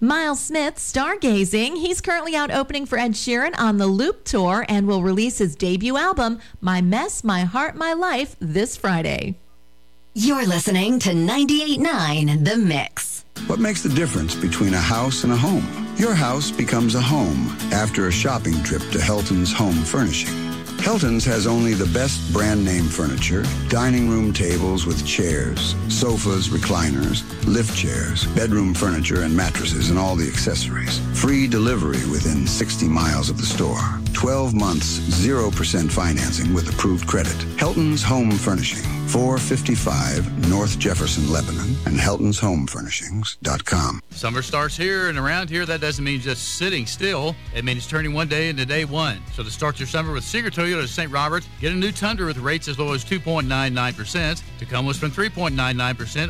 Miles Smith, stargazing. He's currently out opening for Ed Sheeran on the Loop Tour and will release his debut album, My Mess, My Heart, My Life, this Friday. You're listening to 98.9 The Mix. What makes the difference between a house and a home? Your house becomes a home after a shopping trip to Helton's Home Furnishing. Helton's has only the best brand name furniture, dining room tables with chairs, sofas, recliners, lift chairs, bedroom furniture, and mattresses, and all the accessories. Free delivery within 60 miles of the store. 12 months, 0% financing with approved credit. Helton's Home Furnishing, 455 North Jefferson, Lebanon, and Helton'sHomeFurnishings.com. Summer starts here and around here. That doesn't mean just sitting still. It means turning one day into day one. So to start your summer with Seeger Toyota of St. Roberts, get a new Tundra with rates as low as 2.99%, Tacomas from 3.99%,